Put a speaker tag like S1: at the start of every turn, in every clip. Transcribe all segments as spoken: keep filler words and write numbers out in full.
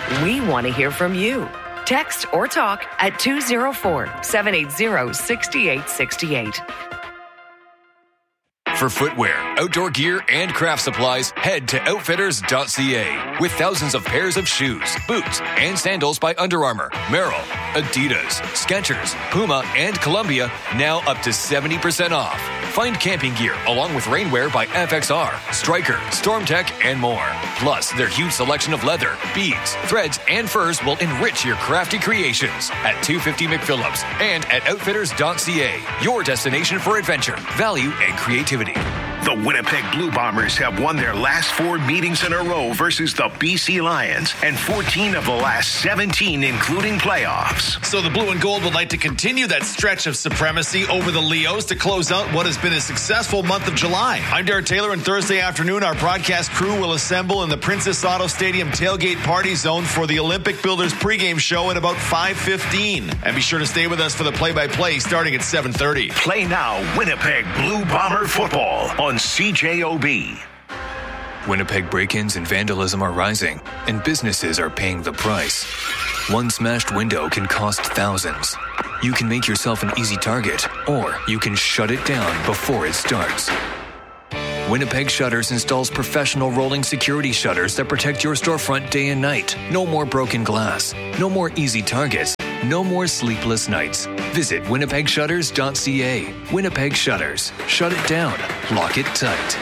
S1: We want to hear from you. Text or talk at two oh four, seven eight zero, six eight six eight.
S2: For footwear, outdoor gear, and craft supplies, head to outfitters dot c a. With thousands of pairs of shoes, boots, and sandals by Under Armour, Merrell, Adidas, Skechers, Puma, and Columbia, now up to seventy percent off. Find camping gear along with rainwear by F X R, Stryker, StormTech, and more. Plus, their huge selection of leather, beads, threads, and furs will enrich your crafty creations at two fifty McPhillips and at outfitters dot c a. Your destination for adventure, value, and creativity.
S3: The Winnipeg Blue Bombers have won their last four meetings in a row versus the B C Lions and fourteen of the last seventeen, including playoffs.
S4: So the Blue and Gold would like to continue that stretch of supremacy over the Leos to close out what has been a successful month of July. I'm Derek Taylor, and Thursday afternoon, our broadcast crew will assemble in the Princess Auto Stadium tailgate party zone for the Olympic Builders pregame show at about five fifteen. And be sure to stay with us for the play-by-play starting at seven thirty.
S3: Play now Winnipeg Blue Bomber football on C J O B.
S2: Winnipeg break-ins and vandalism are rising, and businesses are paying the price. One smashed window can cost thousands. You can make yourself an easy target, or you can shut it down before it starts. Winnipeg Shutters installs professional rolling security shutters that protect your storefront day and night. No more broken glass. No more easy targets. No more sleepless nights. Visit winnipeg shutters dot c a. Winnipeg Shutters. Shut it down. Lock it tight.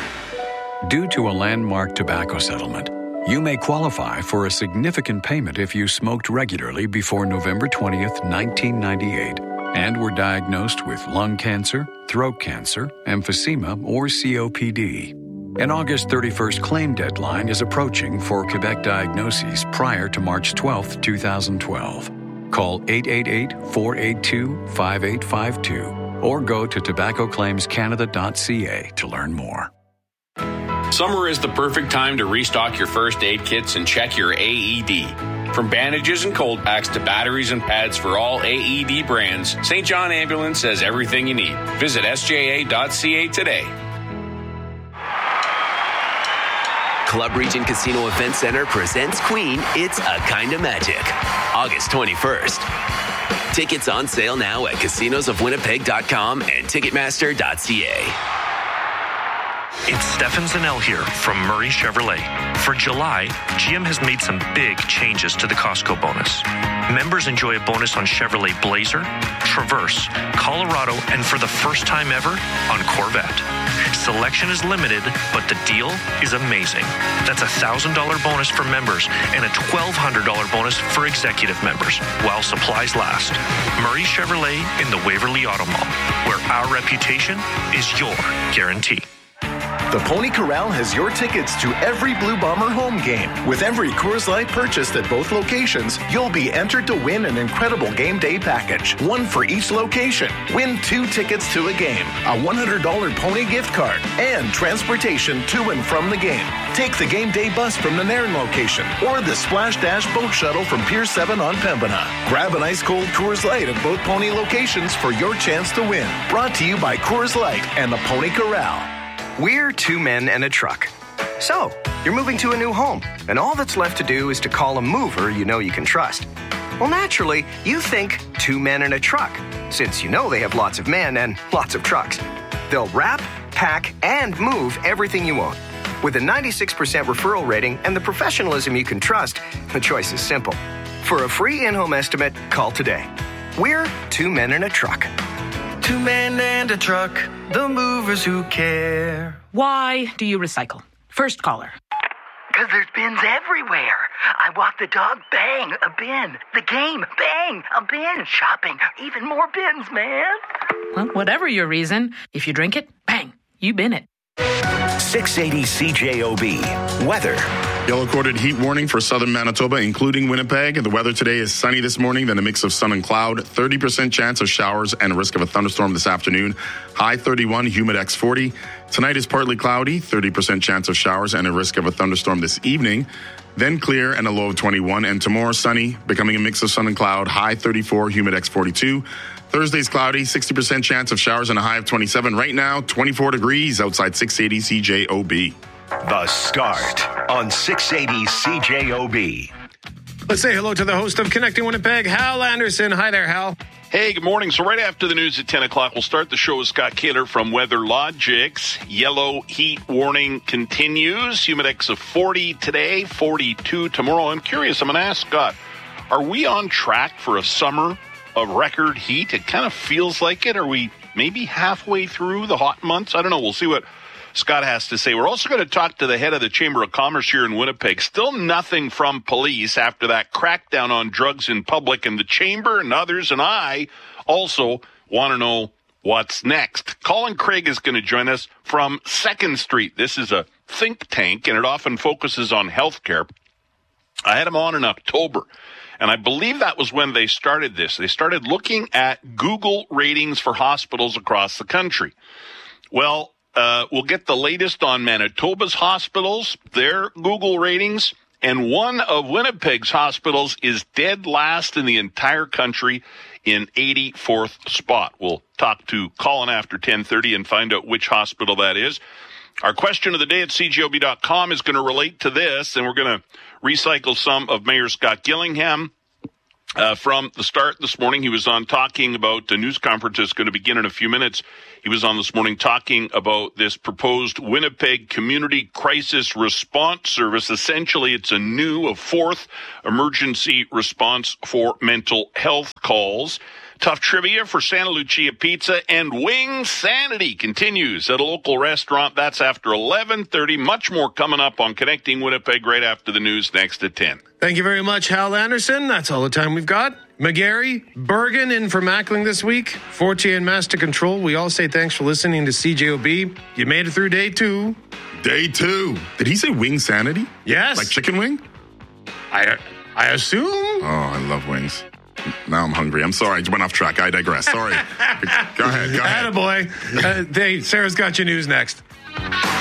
S5: Due to a landmark tobacco settlement, you may qualify for a significant payment if you smoked regularly before November twentieth, nineteen ninety-eight, and were diagnosed with lung cancer, throat cancer, emphysema, or C O P D. An August thirty-first claim deadline is approaching for Quebec diagnoses prior to March twelfth, twenty twelve. Call eight eight eight, four eight two, five eight five two or go to tobacco claims canada dot c a to learn more.
S6: Summer is the perfect time to restock your first aid kits and check your A E D. From bandages and cold packs to batteries and pads for all A E D brands, Saint John Ambulance has everything you need. Visit s j a dot c a today.
S7: Club Region Casino Event Center presents Queen, It's a Kinda Magic, August twenty-first. Tickets on sale now at casinos of winnipeg dot com and ticketmaster dot c a.
S8: It's Stefan Zanel here from Murray Chevrolet. For July, G M has made some big changes to the Costco bonus. Members enjoy a bonus on Chevrolet Blazer, Traverse, Colorado, and for the first time ever, on Corvette. Selection is limited, but the deal is amazing. That's a one thousand dollars bonus for members and a twelve hundred dollars bonus for executive members while supplies last. Murray Chevrolet in the Waverly Auto Mall, where our reputation is your guarantee.
S9: The Pony Corral has your tickets to every Blue Bomber home game. With every Coors Light purchased at both locations, you'll be entered to win an incredible game day package. One for each location. Win two tickets to a game, a one hundred dollars Pony gift card, and transportation to and from the game. Take the game day bus from the Nairn location or the Splash Dash boat shuttle from Pier seven on Pembina. Grab an ice-cold Coors Light at both Pony locations for your chance to win. Brought to you by Coors Light and the Pony Corral.
S10: We're two men and a truck. So, you're moving to a new home, and all that's left to do is to call a mover you know you can trust. Well, naturally, you think two men and a truck, since you know they have lots of men and lots of trucks. They'll wrap, pack, and move everything you own. With a ninety-six percent referral rating and the professionalism you can trust, the choice is simple. For a free in-home estimate, call today. We're two men and a truck.
S11: Two men and a truck, the movers who care.
S12: Why do you recycle? First caller.
S13: Because there's bins everywhere. I walk the dog, bang, a bin. The game, bang, a bin. Shopping, even more bins, man.
S12: Well, whatever your reason, if you drink it, bang, you bin it.
S3: six eighty C J O B. Weather.
S14: Yellow coded heat warning for southern Manitoba, including Winnipeg. The weather today is sunny this morning, then a mix of sun and cloud. thirty percent chance of showers and a risk of a thunderstorm this afternoon. High thirty-one, humid X forty. Tonight is partly cloudy, thirty percent chance of showers and a risk of a thunderstorm this evening. Then clear and a low of twenty-one. And tomorrow sunny, becoming a mix of sun and cloud. High thirty-four, humid X forty-two. Thursday's cloudy, sixty percent chance of showers and a high of twenty-seven. Right now, twenty-four degrees outside six eighty C J O B.
S3: The Start on six eighty C J O B.
S15: Let's say hello to the host of Connecting Winnipeg, Hal Anderson. Hi there, Hal.
S16: Hey, good morning. So right after the news at ten o'clock, we'll start the show with Scott Kaler from Weather Logics. Yellow heat warning continues. Humidex of forty today, forty-two tomorrow. I'm curious, I'm going to ask Scott, are we on track for a summer of record heat? It kind of feels like it. Are we maybe halfway through the hot months? I don't know. We'll see what Scott has to say. We're also going to talk to the head of the Chamber of Commerce here in Winnipeg. Still nothing from police after that crackdown on drugs in public, and the Chamber and others and I also want to know what's next. Colin Craig is going to join us from Second Street. This is a think tank, and it often focuses on healthcare. I had him on in October, and I believe that was when they started this. They started looking at Google ratings for hospitals across the country. Well, Uh, we'll get the latest on Manitoba's hospitals, their Google ratings, and one of Winnipeg's hospitals is dead last in the entire country in eighty-fourth spot. We'll talk to Colin after ten thirty and find out which hospital that is. Our question of the day at C J O B dot com is going to relate to this, and we're going to recycle some of Mayor Scott Gillingham. Uh, from the start this morning, he was on talking about the news conference that's going to begin in a few minutes. He was on this morning talking about this proposed Winnipeg Community Crisis Response Service. Essentially, it's a new, a fourth emergency response for mental health calls. Tough trivia for Santa Lucia Pizza, and Wing Sanity continues at a local restaurant. That's after eleven thirty. Much more coming up on Connecting Winnipeg right after the news next at ten.
S15: Thank you very much, Hal Anderson. That's all the time we've got. McGarry, Bergen in for Mackling this week. Fortier and Master Control. We all say thanks for listening to C J O B. You made it through day two.
S14: Day two. Did he say Wing Sanity?
S15: Yes.
S14: Like chicken wing?
S15: I I assume.
S14: Oh, I love wings. Now I'm hungry. I'm sorry. I went off track. I digress. Sorry. Go ahead. Go ahead.
S15: Attaboy. Uh, hey, Sarah's got your news next.